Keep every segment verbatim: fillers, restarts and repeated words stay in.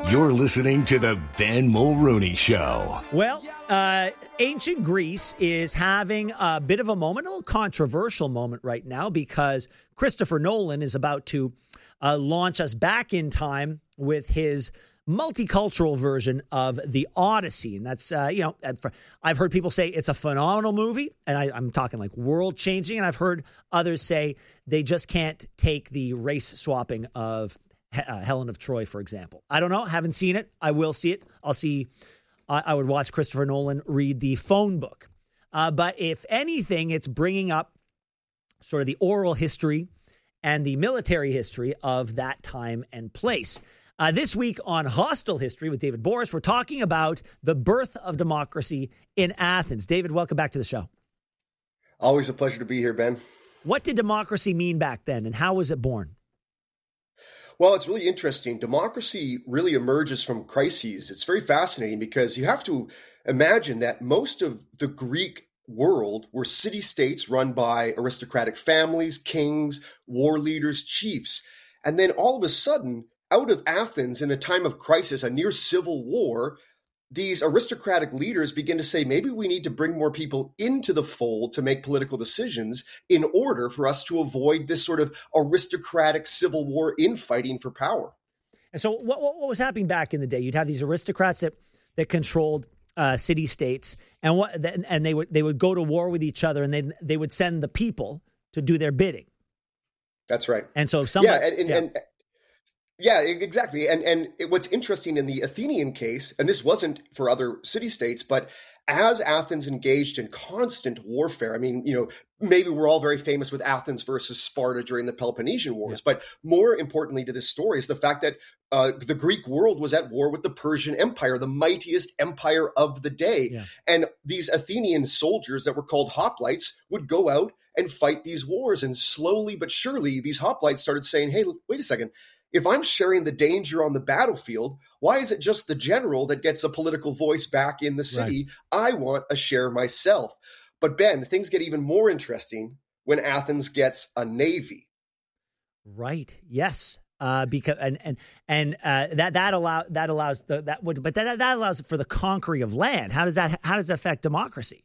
You're listening to the Ben Mulrooney Show. Well, uh, ancient Greece is having a bit of a moment, a little controversial moment right now, because Christopher Nolan is about to uh, launch us back in time with his multicultural version of The Odyssey. And that's, uh, you know, I've heard people say it's a phenomenal movie, and I, I'm talking like world changing. And I've heard others say they just can't take the race swapping of uh, Helen of Troy, for example. I don't know. Haven't seen it. I will see it. I'll see. I, I would watch Christopher Nolan read the phone book. Uh, but if anything, it's bringing up sort of the oral history and the military history of that time and place. Uh, this week on Hostile History with David Boris, we're talking about the birth of democracy in Athens. David, welcome back to the show. Always a pleasure to be here, Ben. What did democracy mean back then, and how was it born? Well, it's really interesting. Democracy really emerges from crises. It's very fascinating because you have to imagine that most of the Greek world were city-states run by aristocratic families, kings, war leaders, chiefs. And then all of a sudden, out of Athens in a time of crisis, a near civil war, these aristocratic leaders begin to say, maybe we need to bring more people into the fold to make political decisions in order for us to avoid this sort of aristocratic civil war infighting for power. And so what, what was happening back in the day? You'd have these aristocrats that, that controlled uh, city states, and what and they would they would go to war with each other, and they they would send the people to do their bidding. That's right. And so somebody, yeah, and, and, yeah. and Yeah, exactly. And and it, what's interesting in the Athenian case, and this wasn't for other city-states, but as Athens engaged in constant warfare, I mean, you know, maybe we're all very famous with Athens versus Sparta during the Peloponnesian Wars, yeah. But more importantly to this story is the fact that uh, the Greek world was at war with the Persian Empire, the mightiest empire of the day. Yeah. And these Athenian soldiers that were called hoplites would go out and fight these wars. And slowly but surely, these hoplites started saying, hey, wait a second. If I'm sharing the danger on the battlefield, why is it just the general that gets a political voice back in the city? Right. I want a share myself. But Ben, things get even more interesting when Athens gets a navy. Right. Yes. Uh, because and and and uh, that that allow that allows the that would but that that allows for the conquering of land. How does that how does that affect democracy?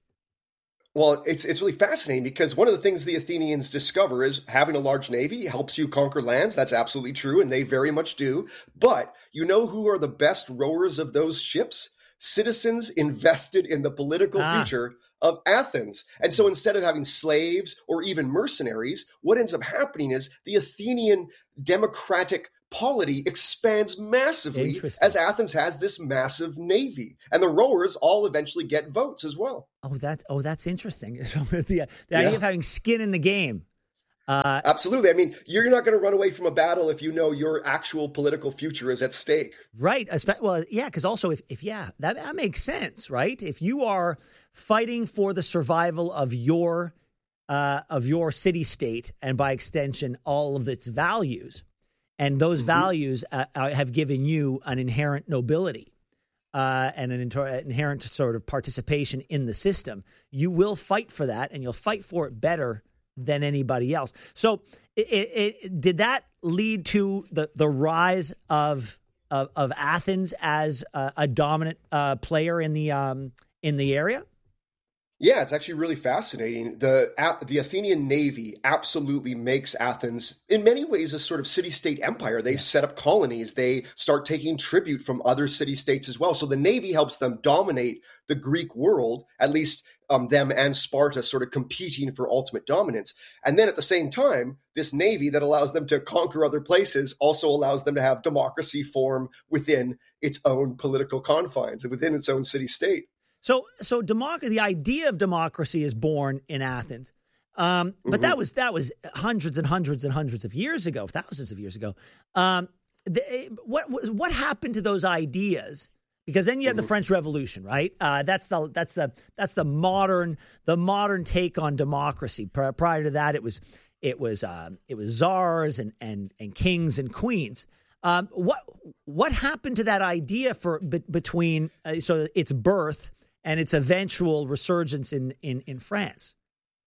Well, it's it's really fascinating because one of the things the Athenians discover is having a large navy helps you conquer lands. That's absolutely true, and they very much do. But you know who are the best rowers of those ships? Citizens invested in the political ah. future of Athens. And so instead of having slaves or even mercenaries, what ends up happening is the Athenian democratic polity expands massively as Athens has this massive navy, and the rowers all eventually get votes as well. Oh, that's oh, that's interesting. So the, the yeah. idea of having skin in the game. Uh, Absolutely. I mean, you're not going to run away from a battle if you know your actual political future is at stake. Right. Well, yeah, because also if, if yeah, that, that makes sense, right? If you are fighting for the survival of your uh, of your city state, and by extension, all of its values. And those mm-hmm. values uh, have given you an inherent nobility uh, and an inter- inherent sort of participation in the system. You will fight for that, and you'll fight for it better than anybody else. So, it, it, it, did that lead to the, the rise of, of of Athens as a, a dominant uh, player in the um, in the area? Yeah, it's actually really fascinating. The the Athenian navy absolutely makes Athens, in many ways, a sort of city-state empire. They yeah. set up colonies. They start taking tribute from other city-states as well. So the navy helps them dominate the Greek world, at least um, them and Sparta sort of competing for ultimate dominance. And then at the same time, this navy that allows them to conquer other places also allows them to have democracy form within its own political confines and within its own city-state. So, so democracy, the idea of democracy is born in Athens, um, but mm-hmm. that was that was hundreds and hundreds and hundreds of years ago, thousands of years ago. Um, the, what what happened to those ideas? Because then you had mm-hmm. the French Revolution, right? Uh, that's the that's the that's the modern the modern take on democracy. Prior to that, it was it was uh, it was czars and and and kings and queens. Um, what what happened to that idea for be, between uh, so its birth and its eventual resurgence in, in, in France?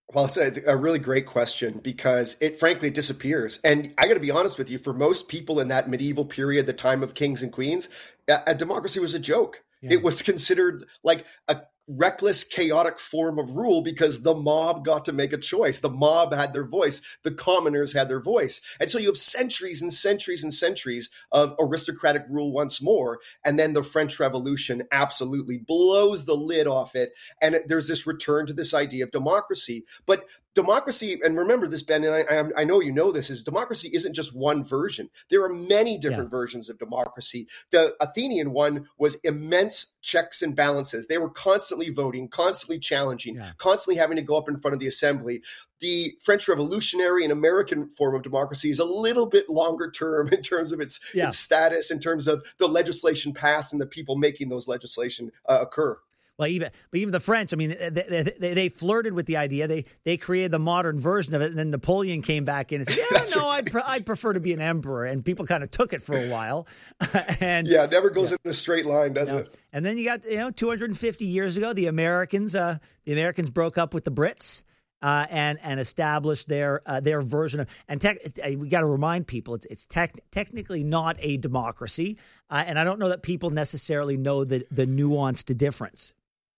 Well, it's a, a really great question because it frankly disappears. And I got to be honest with you, for most people in that medieval period, the time of kings and queens, a, a democracy was a joke. Yeah. It was considered like a reckless, chaotic form of rule because the mob got to make a choice. The mob had their voice. The commoners had their voice. And so you have centuries and centuries and centuries of aristocratic rule once more. And then the French Revolution absolutely blows the lid off it. And there's this return to this idea of democracy. But democracy, and remember this, Ben, and I, I know you know this, is democracy isn't just one version. There are many different yeah. versions of democracy. The Athenian one was immense checks and balances. They were constantly voting, constantly challenging, yeah. constantly having to go up in front of the assembly. The French Revolutionary and American form of democracy is a little bit longer term in terms of its, yeah. its status, in terms of the legislation passed and the people making those legislation uh, occur. Well, even but even the French, I mean, they, they, they flirted with the idea. They they created the modern version of it, and then Napoleon came back in and said, "Yeah, no, right. I'd pre- I'd prefer to be an emperor." And people kind of took it for a while. and yeah, it never goes yeah. in a straight line, does no. it? And then you got you know two hundred fifty years ago, the Americans uh, the Americans broke up with the Brits. Uh, and and established their uh, their version of and tech, we got to remind people it's it's tech, technically not a democracy, uh, and I don't know that people necessarily know the the nuanced difference.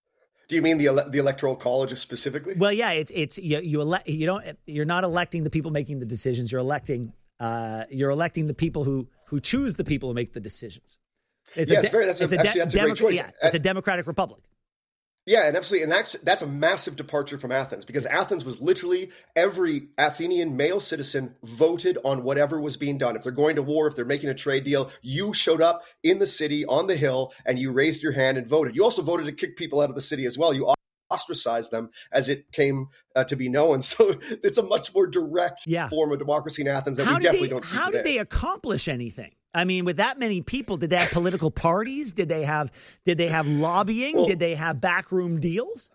Do you mean the ele- the electoral college specifically? Well, yeah, it's it's you you elect you don't you're not electing the people making the decisions. You're electing uh, you're electing the people who who choose the people who make the decisions. It's yeah, a de- it's very, that's, it's a, a de- actually, that's Demo- a great choice. Yeah, it's a democratic republic. Yeah, and absolutely. And that's, that's a massive departure from Athens, because Athens was literally every Athenian male citizen voted on whatever was being done. If they're going to war, if they're making a trade deal, you showed up in the city on the hill and you raised your hand and voted. You also voted to kick people out of the city as well. You ostracized them as it came uh, to be known. So it's a much more direct yeah. form of democracy in Athens that how we definitely they, don't see How today. did they accomplish anything? I mean, with that many people, did they have political parties? Did they have did they have lobbying? Well, did they have backroom deals?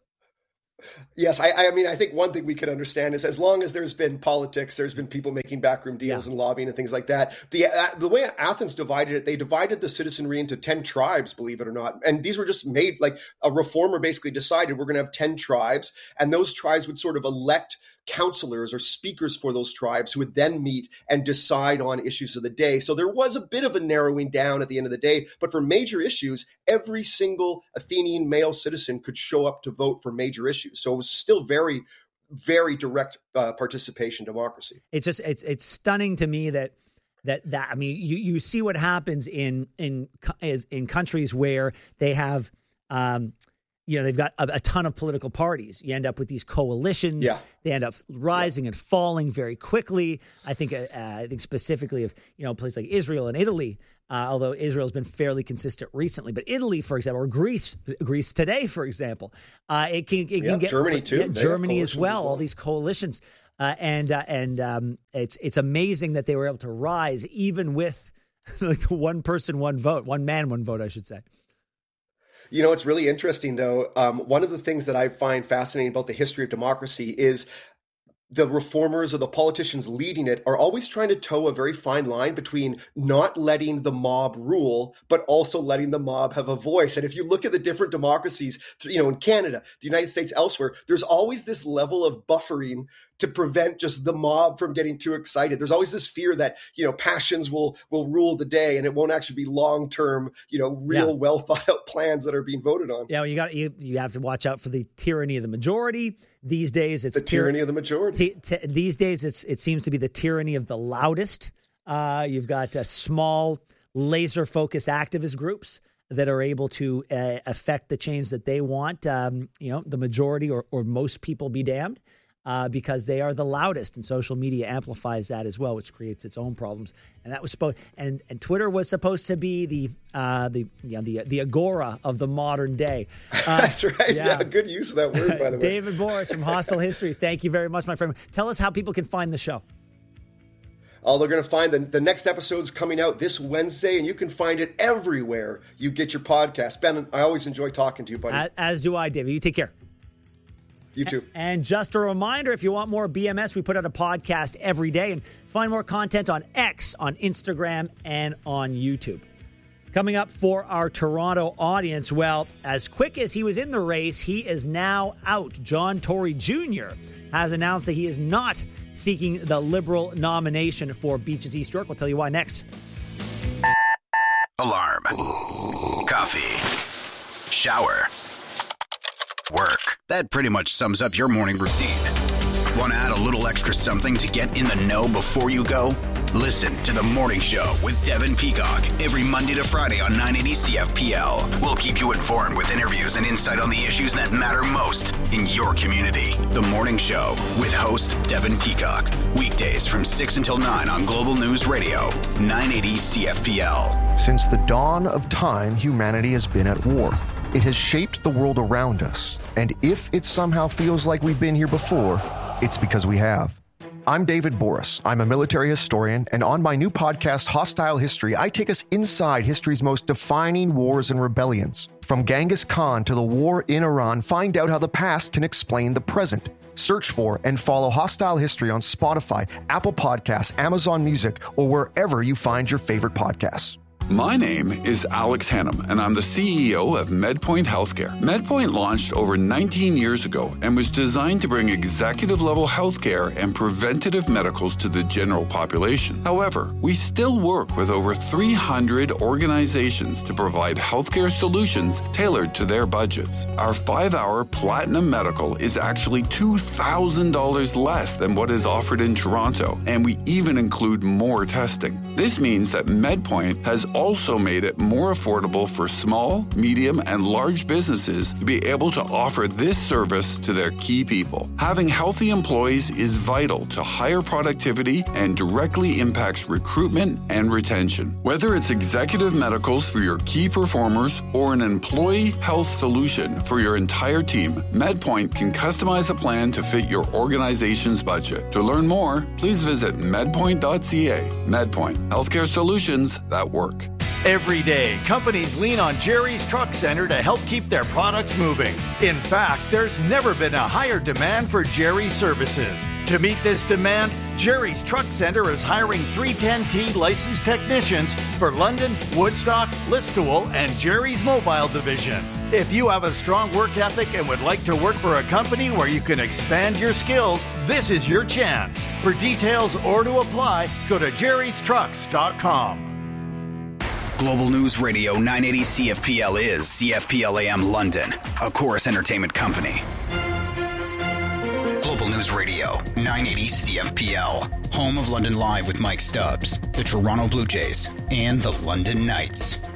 Yes, I, I mean, I think one thing we could understand is as long as there's been politics, there's been people making backroom deals yeah. and lobbying and things like that. The uh, the way Athens divided it, they divided the citizenry into ten tribes, believe it or not. And these were just made, like a reformer basically decided we're going to have ten tribes, and those tribes would sort of elect counselors or speakers for those tribes who would then meet and decide on issues of the day. So there was a bit of a narrowing down at the end of the day, but for major issues, every single Athenian male citizen could show up to vote for major issues. So it was still very, very direct uh, participation democracy. It's just, it's, it's stunning to me that, that, that, I mean, you, you see what happens in, in, is in countries where they have, um, you know, they've got a, a ton of political parties. You end up with these coalitions. Yeah. They end up rising yeah. and falling very quickly. I think, uh, I think specifically of, you know, places like Israel and Italy, uh, although Israel's been fairly consistent recently. But Italy, for example, or Greece, Greece today, for example, uh, it can, it can yeah, get Germany too. Yeah, Germany as well, as well. All these coalitions, uh, and uh, and um, it's it's amazing that they were able to rise even with like one person, one vote, one man, one vote, I should say. You know, it's really interesting, though. Um, one of the things that I find fascinating about the history of democracy is the reformers or the politicians leading it are always trying to toe a very fine line between not letting the mob rule, but also letting the mob have a voice. And if you look at the different democracies, you know, in Canada, the United States, elsewhere, there's always this level of buffering to prevent just the mob from getting too excited. There's always this fear that, you know, passions will will rule the day and it won't actually be long-term, you know, real yeah. well thought out plans that are being voted on. Yeah, well, you got you, you have to watch out for the tyranny of the majority. These days it's the tyranny tyr- of the majority. T- t- these days it's it seems to be the tyranny of the loudest. Uh, you've got uh, small laser-focused activist groups that are able to uh, affect the change that they want. Um, you know, the majority or, or most people be damned. Uh, because they are the loudest, and social media amplifies that as well, which creates its own problems. And that was supposed, and, and Twitter was supposed to be the uh, the you know, the the agora of the modern day. Uh, That's right. Yeah. yeah, good use of that word, by the way. David Borys from Hostile History. Thank you very much, my friend. Tell us how people can find the show. Oh, they're going to find the, the next episode's coming out this Wednesday, and you can find it everywhere you get your podcast. Ben, I always enjoy talking to you, buddy. As, as do I, David. You take care. You too. And just a reminder, if you want more B M S, we put out a podcast every day, and find more content on X, on Instagram, and on YouTube. Coming up for our Toronto audience, well, as quick as he was in the race, he is now out. John Tory Junior has announced that he is not seeking the Liberal nomination for Beaches East York. We'll tell you why next. Alarm. Coffee. Shower. Work. That pretty much sums up your morning routine. Want to add a little extra something to get in the know before you go? Listen to The Morning Show with Devin Peacock every Monday to Friday on nine eighty C F P L. We'll keep you informed with interviews and insight on the issues that matter most in your community. The Morning Show with host Devin Peacock. Weekdays from six until nine on Global News Radio, nine eighty C F P L. Since the dawn of time, humanity has been at war. It has shaped the world around us. And if it somehow feels like we've been here before, it's because we have. I'm David Boris. I'm a military historian, and on my new podcast, Hostile History, I take us inside history's most defining wars and rebellions. From Genghis Khan to the war in Iran, find out how the past can explain the present. Search for and follow Hostile History on Spotify, Apple Podcasts, Amazon Music, or wherever you find your favorite podcasts. My name is Alex Hannum, and I'm the C E O of MedPoint Healthcare. MedPoint launched over nineteen years ago and was designed to bring executive-level healthcare and preventative medicals to the general population. However, we still work with over three hundred organizations to provide healthcare solutions tailored to their budgets. Our five-hour Platinum Medical is actually two thousand dollars less than what is offered in Toronto, and we even include more testing. This means that MedPoint has also made it more affordable for small, medium, and large businesses to be able to offer this service to their key people. Having healthy employees is vital to higher productivity and directly impacts recruitment and retention. Whether it's executive medicals for your key performers or an employee health solution for your entire team, MedPoint can customize a plan to fit your organization's budget. To learn more, please visit medpoint dot c a. MedPoint, healthcare solutions that work. Every day, companies lean on Jerry's Truck Center to help keep their products moving. In fact, there's never been a higher demand for Jerry's services. To meet this demand, Jerry's Truck Center is hiring three ten T licensed technicians for London, Woodstock, Listowel, and Jerry's Mobile Division. If you have a strong work ethic and would like to work for a company where you can expand your skills, this is your chance. For details or to apply, go to jerrys trucks dot com. Global News Radio nine eighty C F P L is C F P L A M London, a Chorus Entertainment company. Global News Radio nine eighty C F P L, home of London Live with Mike Stubbs, the Toronto Blue Jays, and the London Knights.